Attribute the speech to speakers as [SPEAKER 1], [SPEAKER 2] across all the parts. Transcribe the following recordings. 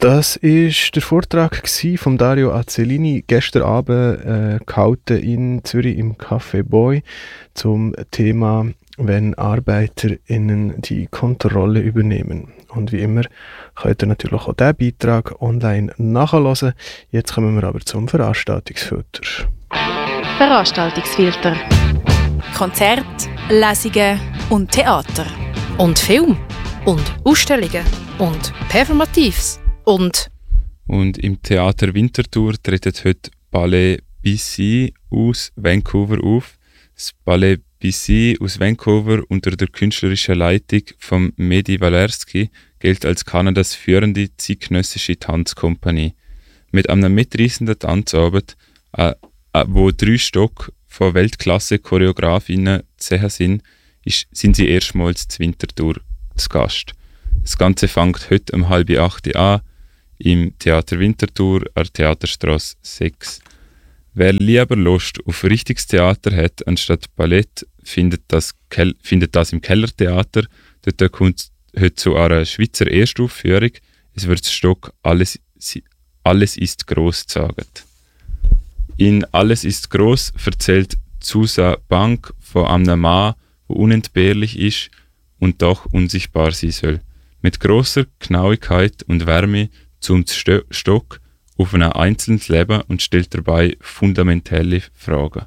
[SPEAKER 1] Das war der Vortrag von Dario Azzolini, gestern Abend gehalten in Zürich im Café Boy zum Thema, wenn ArbeiterInnen die Kontrolle übernehmen. Und wie immer könnt ihr natürlich auch diesen Beitrag online nachhören. Jetzt kommen wir aber zum Veranstaltungsfilter.
[SPEAKER 2] Veranstaltungsfilter. Konzerte, Lesungen und Theater.
[SPEAKER 3] Und Film. Und Ausstellungen. Und Performatives. Und
[SPEAKER 4] im Theater Winterthur treten heute Ballet BC aus Vancouver auf. Das Ballet BC aus Vancouver unter der künstlerischen Leitung von Mehdi Walerski gilt als Kanadas führende zeitgenössische Tanzkompanie. Mit einem mitreißenden Tanzabend, wo 3 Stück von Weltklasse-Choreografinnen zu sehen sind sie erstmals zu Winterthur zu Gast. Das Ganze fängt heute um 7:30 an im Theater Winterthur an der Theaterstrasse 6. Wer lieber Lust auf richtiges Theater hat anstatt Ballett, findet das im Kellertheater. Dort kommt heute zu einer Schweizer Erstaufführung. Es wird das Stück Alles ist gross gesagt. In Alles ist gross erzählt Susa Bank von einem Mann, der unentbehrlich ist und doch unsichtbar sein soll. Mit grosser Genauigkeit und Wärme zoomt Stock auf ein einzelnes Leben und stellt dabei fundamentale Fragen.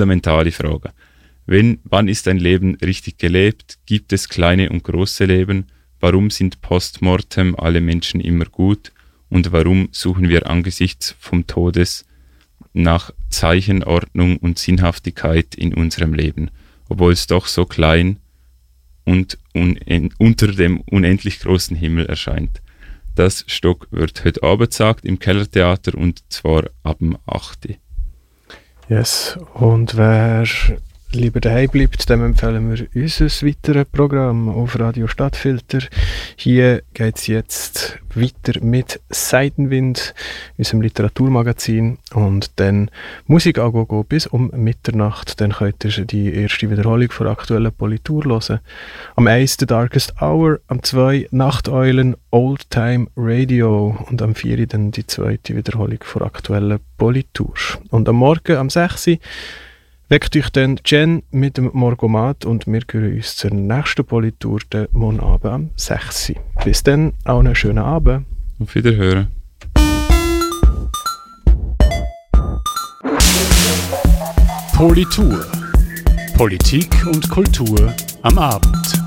[SPEAKER 4] Wann ist ein Leben richtig gelebt? Gibt es kleine und große Leben? Warum sind postmortem alle Menschen immer gut? Und warum suchen wir angesichts vom Todes nach Zeichen, Ordnung und Sinnhaftigkeit in unserem Leben, obwohl es doch so klein und unter dem unendlich großen Himmel erscheint? Das Stück wird heute Abend gesagt im Kellertheater und zwar ab dem 8.
[SPEAKER 1] Yes, und wer lieber daheim bleibt, dem empfehlen wir unser weiteres Programm auf Radio Stadtfilter. Hier geht es jetzt weiter mit Seidenwind, unserem Literaturmagazin, und dann Musik angucken bis um Mitternacht. Dann könnt ihr die erste Wiederholung von aktuellen Politur hören. Am 1 The Darkest Hour, am 2 Nachteulen Old Time Radio und am 4 dann die zweite Wiederholung von aktuellen Politur. Und am Morgen, am 6 weckt euch dann Jen mit dem Morgomat und wir hören uns zur nächsten Politur den morgen Abend am 6. Bis dann, auch einen schönen Abend.
[SPEAKER 4] Auf Wiederhören.
[SPEAKER 5] Politur. Politik und Kultur am Abend.